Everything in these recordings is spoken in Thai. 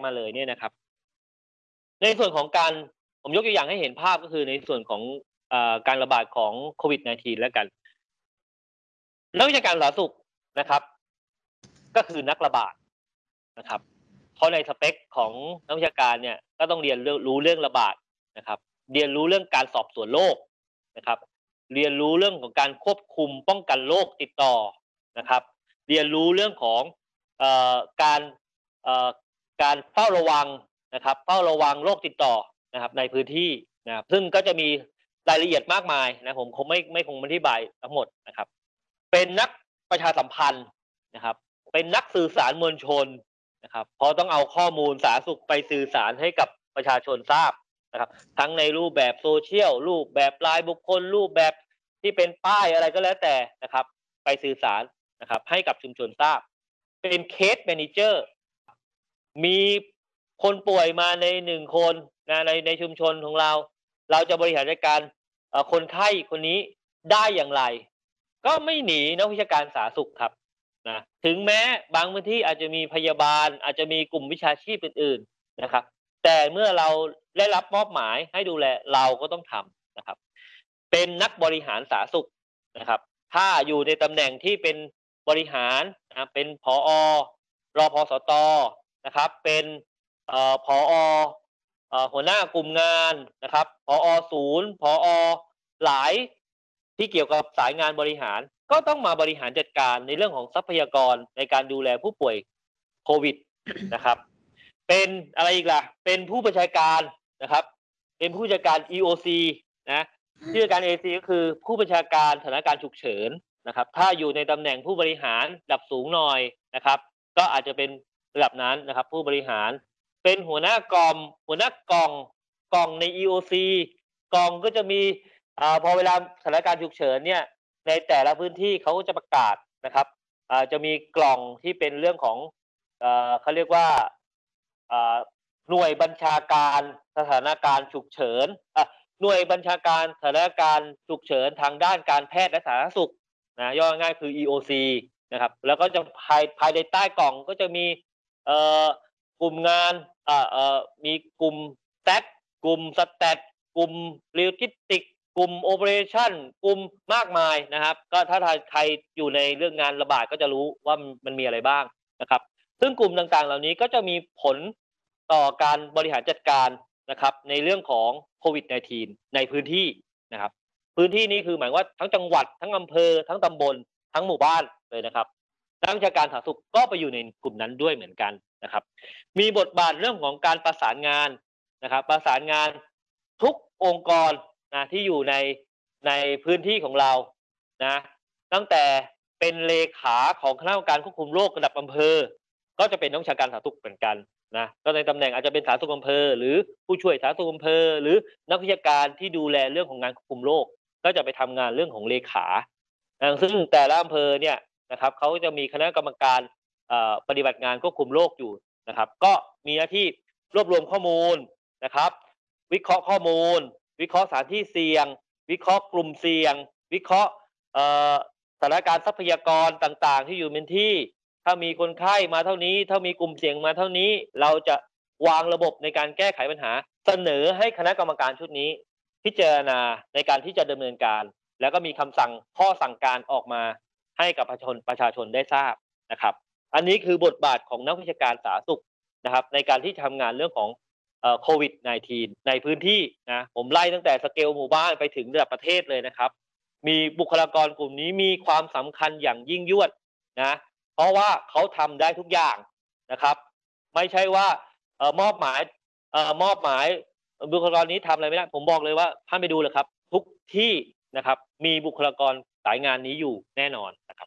มาเลยเนี่ยนะครับในส่วนของการผมยกตัวอย่างให้เห็นภาพก็คือในส่วนของการระบาดของโควิด -19 แล้วกันนักวิชาการสาธารณสุขนะครับก็คือนักระบาดนะครับเพราะในสเปคของนักวิชาการเนี่ยก็ต้องเรียนรู้เรื่องระบาดนะครับเรียนรู้เรื่องการสอบสวนโรคนะครับเรียนรู้เรื่องของการควบคุมป้องกันโรคติดต่อนะครับเรียนรู้เรื่องของเอ่อการเอ่อการเฝ้าระวังนะครับเฝ้าระวังโรคติดต่อนะครับในพื้นที่นะครับซึ่งก็จะมีรายละเอียดมากมายนะผมคงไม่คงอธิบายทั้งหมดนะครับเป็นนักประชาสัมพันธ์นะครับเป็นนักสื่อสารมวลชนนะครับเพราะต้องเอาข้อมูลสาธารณสุขไปสื่อสารให้กับประชาชนทราบนะครับทั้งในรูปแบบโซเชียลรูปแบบรายบุคคลรูปแบบที่เป็นป้ายอะไรก็แล้วแต่นะครับไปสื่อสารนะครับให้กับชุมชนทราบเป็นเคสแมเนเจอร์มีคนป่วยมาใน1 คนนะในชุมชนของเราเราจะบริหารจัดการคนไข้คนนี้ได้อย่างไรก็ไม่หนีนักวิชาการสาธารณสุขครับนะถึงแม้บางพื้นที่อาจจะมีพยาบาลอาจจะมีกลุ่มวิชาชีพอื่นๆนะครับแต่เมื่อเราได้รับมอบหมายให้ดูแลเราก็ต้องทำนะครับเป็นนักบริหารสาธารณสุขนะครับถ้าอยู่ในตำแหน่งที่เป็นบริหารนะเป็นผอรพสตนะครับเป็นผอหัวหน้ากลุ่มงานนะครับผอศูนย์ผอหลายที่เกี่ยวกับสายงานบริหารก็ต้องมาบริหารจัดการในเรื่องของทรัพยากรในการดูแลผู้ป่วยโควิดนะครับเป็นอะไรอีกล่ะเป็นผู้บัญชาการนะครับเป็นผู้จัดการ EOC นะผู้จัดการ EOC ก็คือผู้บัญชาการสถานการณ์ฉุกเฉินนะครับถ้าอยู่ในตำแหน่งผู้บริหารระดับสูงหน่อยนะครับก็อาจจะเป็นระดับนั้นนะครับผู้บริหารเป็นหัวหน้ากอมหัวหน้ากล่องใน EOC กล่องก็จะมีพอเวลาสถานการณ์ฉุกเฉินเนี่ยในแต่ละพื้นที่เขาก็จะประกาศนะครับจะมีกล่องที่เป็นเรื่องของเขาเรียกว่าอ่าหน่วยบัญชาการสถานการณ์ฉุกเฉินหน่วยบัญชาการสถานการณ์ฉุกเฉินทางด้านการแพทย์และสาธารณสุขนะย่อง่ายๆคือ EOC นะครับแล้วก็จะภายในใต้กล่องก็จะมีเอ่อกลุ่มงานมีกลุ่ม STAT กลุ่ม STAT กลุ่ม Logistics กลุ่ม Operation กลุ่มมากมายนะครับก็ถ้าใครอยู่ในเรื่องงานระบาดก็จะรู้ว่ามันมีอะไรบ้างนะครับซึ่งกลุ่มต่างๆเหล่านี้ก็จะมีผลต่อการบริหารจัดการนะครับในเรื่องของโควิด -19 ในพื้นที่นะครับพื้นที่นี้คือหมายว่าทั้งจังหวัดทั้งอำเภอทั้งตำบลทั้งหมู่บ้านเลยนะครับนักวิชาการสาธารณสุขก็ไปอยู่ในกลุ่มนั้นด้วยเหมือนกันนะครับมีบทบาทเรื่องของการประสานงานนะครับประสานงานทุกองค์กรนะที่อยู่ในพื้นที่ของเรานะตั้งแต่เป็นเลขาของคณะกรรมการควบคุมโรคระดับอำเภอก็จะเป็นนักวิชาการสาธารณสุขเหมือนกันนะก็ในตำแหน่งอาจจะเป็นสาธารณสุขอำเภอหรือผู้ช่วยสาธารณสุขอำเภอหรือนักวิชาการที่ดูแลเรื่องของงานควบคุมโรคก็จะไปทำงานเรื่องของเลขาซึ่งแต่ละอำเภอเนี่ยนะครับเขาจะมีคณะกรรมการปฏิบัติงานควบคุมโรคอยู่นะครับก็มีหน้าที่รวบรวมข้อมูลนะครับวิเคราะห์ข้อมูลวิเคราะห์สถานที่เสี่ยงวิเคราะห์กลุ่มเสี่ยงวิเคราะห์เอ่อสถานการณ์ทรัพยากรต่างๆที่อยู่ในที่ถ้ามีคนไข้มาเท่านี้ถ้ามีกลุ่มเสี่ยงมาเท่านี้เราจะวางระบบในการแก้ไขปัญหาเสนอให้คณะกรรมการชุดนี้พิจารณาในการที่จะดำเนินการแล้วก็มีคำสั่งข้อสั่งการออกมาให้กับประชาชนได้ทราบนะครับอันนี้คือบทบาทของนักวิชาการสาธารณสุขนะครับในการที่ทำงานเรื่องของโควิด -19 ในพื้นที่นะผมไล่ตั้งแต่สเกลหมู่บ้านไปถึงระดับประเทศเลยนะครับมีบุคลากรกลุ่มนี้มีความสำคัญอย่างยิ่งยวดนะเพราะว่าเขาทำได้ทุกอย่างนะครับไม่ใช่ว่ามอบหมายบุคลากรนี้ทำอะไรไม่ได้ผมบอกเลยว่าท่านไปดูเลยครับทุกที่นะครับมีบุคลากรสายงานนี้อยู่แน่นอนนะครับ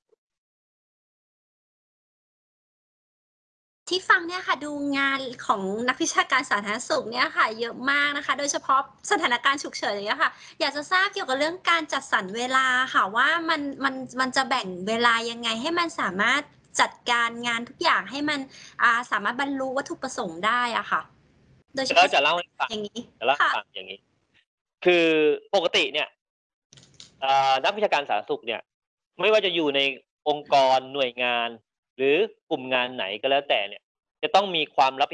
ที่ฟังเนี่ยค่ะดูงานของนักวิชาการสาธารณสุขเนี่ยค่ะเยอะมากนะคะโดยเฉพาะสถานการณ์ฉุกเฉินอย่างเงี้ยค่ะอยากจะทราบเกี่ยวกับเรื่องการจัดสรรเวลาค่ะว่ามันจะแบ่งเวลายังไงให้มันสามารถจัดการงานทุกอย่างให้มันสามารถบรรลุวัตถุประสงค์ได้อะค่ะโดยเฉก็พาะจะเล่าให้ฟังอย่างนี้จะเล่าให้ค่ะฟังอย่างนี้คือปกติเนี่ยนักวิชาการสาธารณสุขเนี่ยไม่ว่าจะอยู่ในองค์กรหน่วยงานหรือกลุ่มงานไหนก็แล้วแต่เนี่ยจะต้องมีความรับผิด